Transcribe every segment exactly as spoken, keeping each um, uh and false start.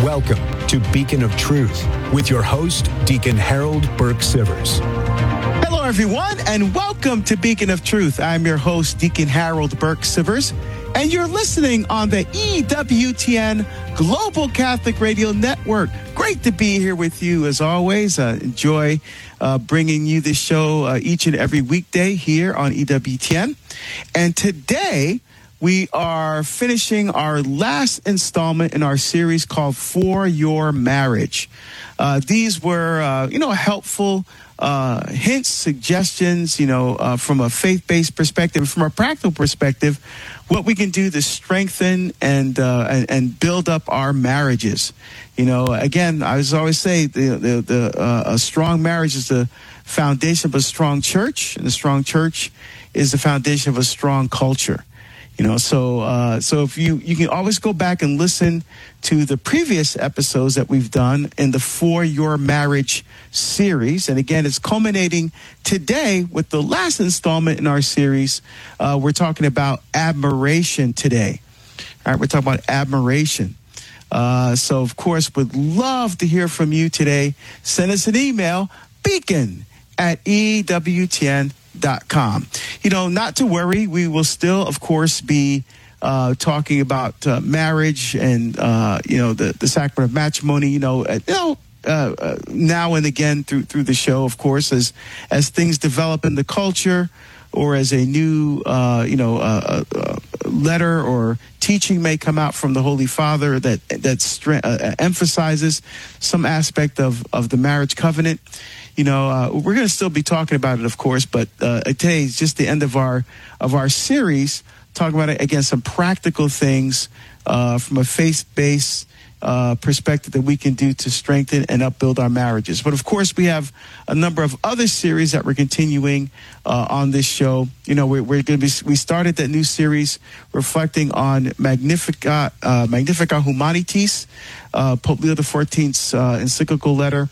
Welcome to Beacon of Truth with your host, Deacon Harold Burke-Sivers. Hello, everyone, and welcome to Beacon of Truth. I'm your host, Deacon Harold Burke-Sivers, and you're listening on the E W T N Global Catholic Radio Network. Great to be here with you, as always. Uh, enjoy uh, bringing you this show uh, each and every weekday here on E W T N. And today, we are finishing our last installment in our series called For Your Marriage. Uh, these were, uh, you know, helpful uh, hints, suggestions, you know, uh, from a faith-based perspective, from a practical perspective, what we can do to strengthen and uh, and, and build up our marriages. You know, again, I always say the the, the uh, a strong marriage is the foundation of a strong church, and a strong church is the foundation of a strong culture. You know, so uh, so if you you can always go back and listen to the previous episodes that we've done in the For Your Marriage series. And again, it's culminating today with the last installment in our series. Uh, we're talking about admiration today. All right, we're talking about admiration. Uh, so, of course, would love to hear from you today. Send us an email, beacon at E W T N dot com. You know, not to worry, we will still, of course, be uh, talking about uh, marriage and, uh, you know, the, the sacrament of matrimony, you know, uh, you know uh, uh, now and again through through the show, of course, as as things develop in the culture or as a new, uh, you know, uh, uh, letter or teaching may come out from the Holy Father that that stre- uh, emphasizes some aspect of, of the marriage covenant. You know, uh, we're going to still be talking about it, of course, but uh, today is just the end of our of our series, talking about, again, some practical things uh, from a faith-based uh, perspective that we can do to strengthen and upbuild our marriages. But, of course, we have a number of other series that we're continuing uh, on this show. You know, we're, we're going to be, we started that new series reflecting on Magnificat, uh, Magnificat Humanitas, uh, Pope Leo the fourteenth's uh, encyclical letter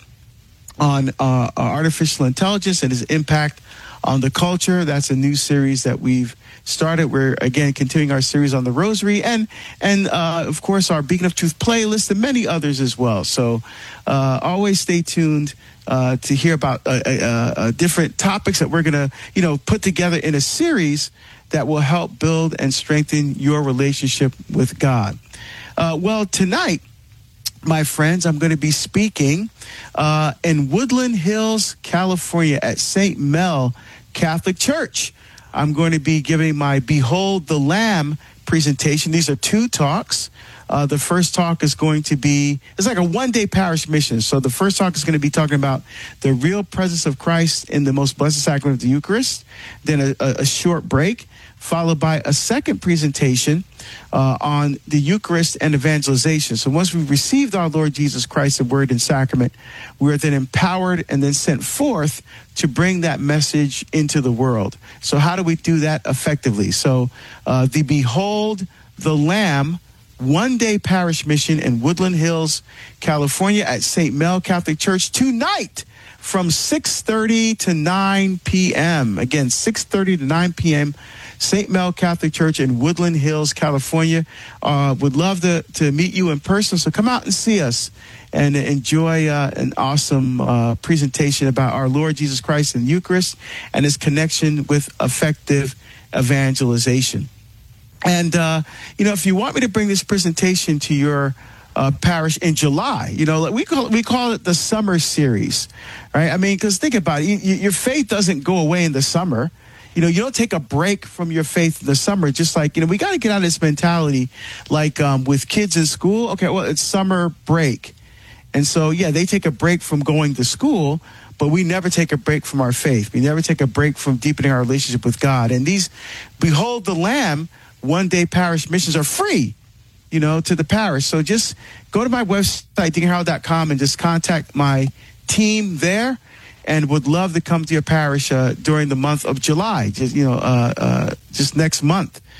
on uh, artificial intelligence and its impact on the culture. That's a new series that we've started. We're, again, continuing our series on the Rosary and, and uh, of course, our Beacon of Truth playlist and many others as well. So uh, always stay tuned uh, to hear about uh, uh, uh, different topics that we're going to, you know, put together in a series that will help build and strengthen your relationship with God. Uh, well, tonight, my friends, I'm going to be speaking uh, in Woodland Hills, California at Saint Mel Catholic Church. I'm going to be giving my Behold the Lamb presentation. These are two talks. Uh, the first talk is going to be, it's like a one-day parish mission. So the first talk is going to be talking about the real presence of Christ in the most blessed sacrament of the Eucharist. Then a, a, a short break, followed by a second presentation uh, on the Eucharist and evangelization. So once we've received our Lord Jesus Christ, the Word and Sacrament, we're then empowered and then sent forth to bring that message into the world. So how do we do that effectively? So uh, the Behold the Lamb one-day parish mission in Woodland Hills, California at Saint Mel Catholic Church tonight from six thirty to nine p.m. Again, six thirty to nine p.m., Saint Mel Catholic Church in Woodland Hills, California. Uh, would love to, to meet you in person, so come out and see us and enjoy uh, an awesome uh, presentation about our Lord Jesus Christ in the Eucharist and his connection with effective evangelization. And, uh, you know, if you want me to bring this presentation to your uh, parish in July, you know, we call, we call it the summer series, right? I mean, because think about it, you, you, your faith doesn't go away in the summer. You know, you don't take a break from your faith in the summer, just like, you know, we got to get out of this mentality like um, with kids in school. Okay, well, it's summer break. And so, yeah, they take a break from going to school, but we never take a break from our faith. We never take a break from deepening our relationship with God. And these Behold the Lamb one-day parish missions are free, you know, to the parish. So just go to my website, deacon harold dot com, and just contact my team there, and would love to come to your parish uh, during the month of July, just, you know, uh, uh, just next month.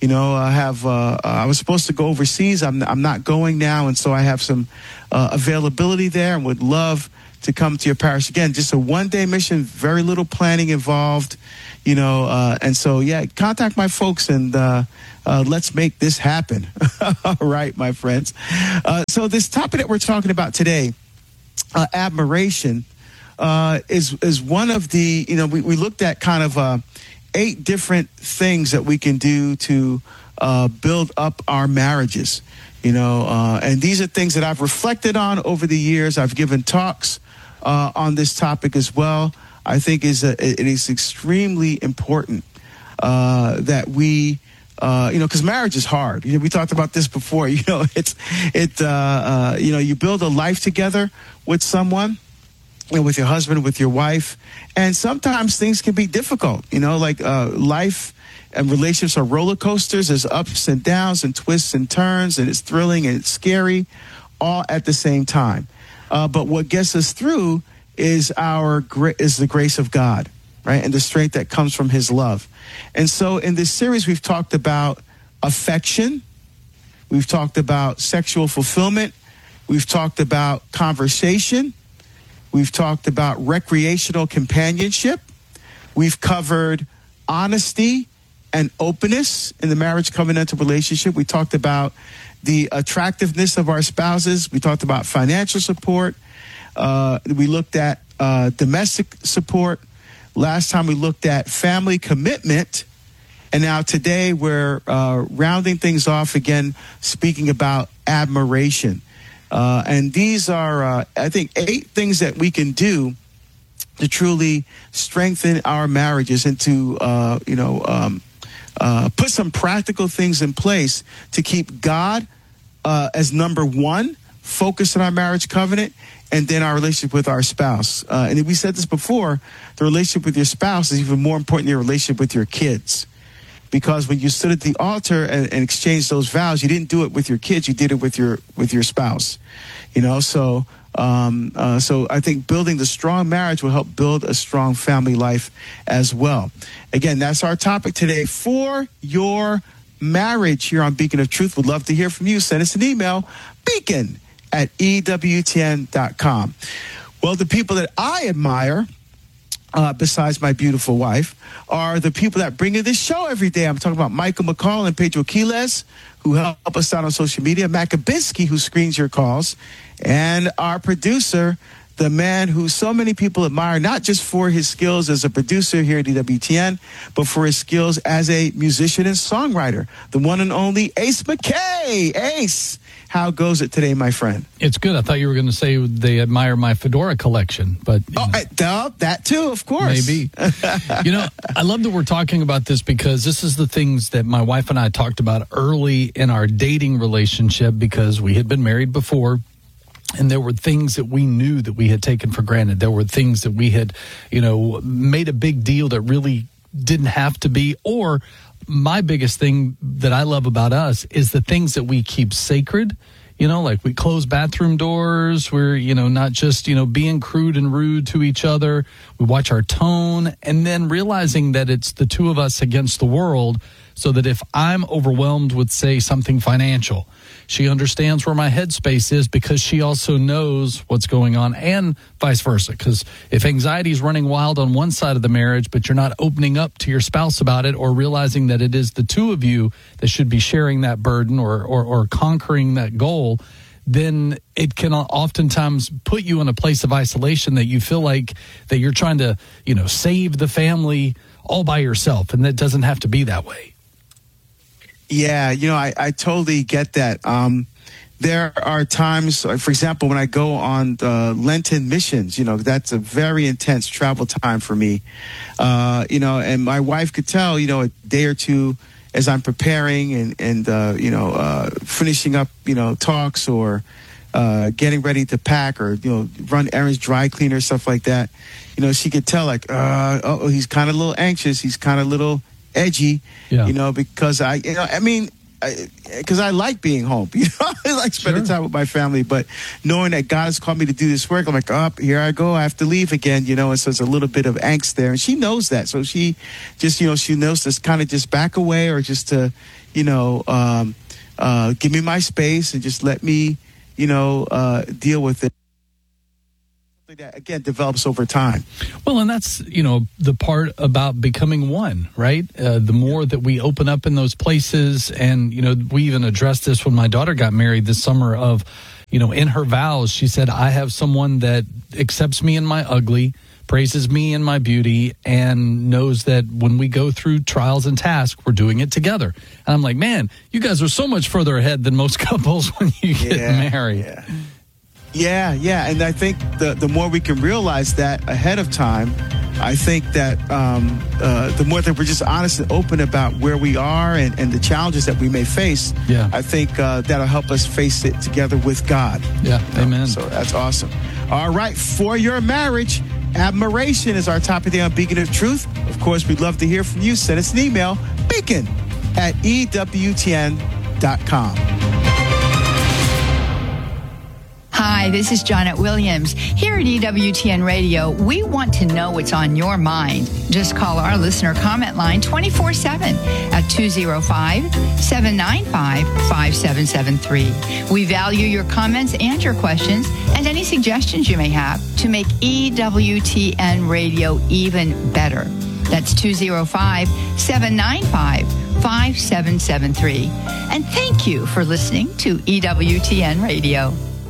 You know, I have. Uh, I was supposed to go overseas. I'm. I'm not going now, and so I have some uh, availability there, and would love to come to your parish again. Just a one-day mission, very little planning involved. You know, uh, and so yeah, contact my folks and uh, uh, let's make this happen. All right, my friends. Uh, so this topic that we're talking about today, uh, admiration, uh, is is one of the. You know, we, we looked at kind of. Uh, eight different things that we can do to uh, build up our marriages, you know, uh, and these are things that I've reflected on over the years. I've given talks uh, on this topic as well. I think is a, it is extremely important uh, that we, uh, you know, because marriage is hard. You know, we talked about this before. You know, it's it. Uh, uh, you know, you build a life together with someone. You know, with your husband, with your wife. And sometimes things can be difficult, you know, like uh, life and relationships are roller coasters. There's ups and downs and twists and turns, and it's thrilling and it's scary all at the same time. Uh, but what gets us through is our gra- is the grace of God, right? And the strength that comes from his love. And so in this series, we've talked about affection. We've talked about sexual fulfillment. We've talked about conversation. We've talked about recreational companionship. We've covered honesty and openness in the marriage covenantal relationship. We talked about the attractiveness of our spouses. We talked about financial support. Uh, we looked at uh, domestic support. Last time we looked at family commitment. And now today we're uh, rounding things off again, speaking about admiration. Uh, and these are, uh, I think, eight things that we can do to truly strengthen our marriages and to, uh, you know, um, uh, put some practical things in place to keep God uh, as number one, focus on our marriage covenant, and then our relationship with our spouse. Uh, and we said this before, the relationship with your spouse is even more important than your relationship with your kids. Because when you stood at the altar and, and exchanged those vows, you didn't do it with your kids; you did it with your with your spouse. You know, so um, uh, so I think building the strong marriage will help build a strong family life as well. Again, that's our topic today for your marriage here on Beacon of Truth. Would love to hear from you. Send us an email, beacon at E W T N dot com. Well, the people that I admire, Uh, besides my beautiful wife, are the people that bring you this show every day. I'm talking about Michael McCall and Pedro Quiles, who help us out on social media, Matt Kabinski, who screens your calls, and our producer, the man who so many people admire, not just for his skills as a producer here at E W T N, but for his skills as a musician and songwriter, the one and only Ace McKay. Ace, how goes it today, my friend? It's good. I thought you were going to say they admire my fedora collection, but you oh, know, uh, that too, of course. Maybe. You know, I love that we're talking about this because this is the things that my wife and I talked about early in our dating relationship because we had been married before. And there were things that we knew that we had taken for granted. There were things that we had, you know, made a big deal that really didn't have to be. Or my biggest thing that I love about us is the things that we keep sacred. You know, like we close bathroom doors. We're, you know, not just, you know, being crude and rude to each other. We watch our tone and then realizing that it's the two of us against the world so that if I'm overwhelmed with, say, something financial, she understands where my headspace is because she also knows what's going on and vice versa. Because if anxiety is running wild on one side of the marriage, but you're not opening up to your spouse about it or realizing that it is the two of you that should be sharing that burden or, or, or conquering that goal, then it can oftentimes put you in a place of isolation that you feel like that you're trying to, you know, save the family all by yourself. And that doesn't have to be that way. Yeah, you know, I, I totally get that. Um, there are times, for example, when I go on the Lenten missions, you know, that's a very intense travel time for me. Uh, you know, and my wife could tell, you know, a day or two as I'm preparing and, and uh, you know, uh, finishing up, you know, talks or uh, getting ready to pack or, you know, run errands, dry cleaner, stuff like that. You know, she could tell like, uh, oh, he's kind of a little anxious. He's kind of a little edgy, yeah. you know, because I, you know, I mean, because I, I, I like being home. You know, I like spending sure. time with my family. But knowing that God has called me to do this work, I'm like, oh, here I go. I have to leave again. You know, and so it's a little bit of angst there, and she knows that. So she just, you know, she knows to kind of just back away, or just to, you know, um, uh, give me my space and just let me, you know, uh, deal with it. That again develops over time. Well, and that's, you know, the part about becoming one, right? Uh, the more that we open up in those places, and, you know, we even addressed this when my daughter got married this summer of, you know, in her vows, she said, I have someone that accepts me in my ugly, praises me in my beauty, and knows that when we go through trials and tasks, we're doing it together. And I'm like, man, you guys are so much further ahead than most couples when you get yeah, married. Yeah. Yeah, yeah, and I think the the more we can realize that ahead of time, I think that um, uh, the more that we're just honest and open about where we are and, and the challenges that we may face, yeah. I think uh, that'll help us face it together with God. Yeah, you know? Amen. So that's awesome. All right, for your marriage, admiration is our topic today on Beacon of Truth. Of course, we'd love to hear from you. Send us an email, beacon at E W T N dot com. Hi, this is Janet Williams. Here at E W T N Radio, we want to know what's on your mind. Just call our listener comment line twenty-four seven at two oh five, seven nine five, five seven seven three. We value your comments and your questions and any suggestions you may have to make E W T N Radio even better. That's two oh five, seven nine five, five seven seven three. And thank you for listening to E W T N Radio.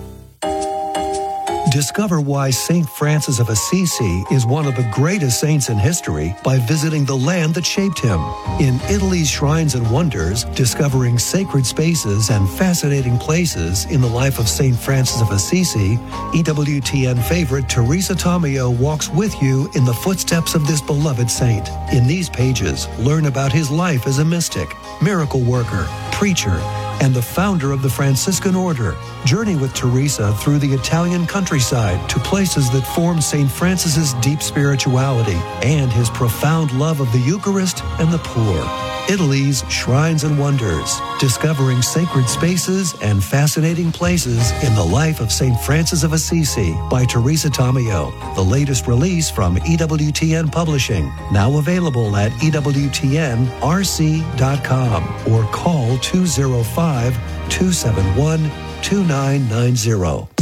Discover why Saint Francis of Assisi is one of the greatest saints in history by visiting the land that shaped him. In Italy's Shrines and Wonders, discovering sacred spaces and fascinating places in the life of Saint Francis of Assisi, E W T N favorite Teresa Tomeo walks with you in the footsteps of this beloved saint. In these pages, learn about his life as a mystic, miracle worker, preacher, and the founder of the Franciscan Order. Journey with Teresa through the Italian countryside to places that form Saint Francis's deep spirituality and his profound love of the Eucharist and the poor. Italy's Shrines and Wonders, discovering sacred spaces and fascinating places in the life of Saint Francis of Assisi by Teresa Tomeo. The latest release from E W T N Publishing, now available at E W T N R C dot com or call two oh five, two seven one, two nine nine zero.